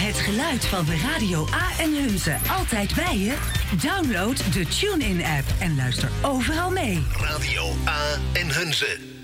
Het geluid van de Radio A en Hunze altijd bij je? Download de TuneIn-app en luister overal mee. Radio A en Hunze.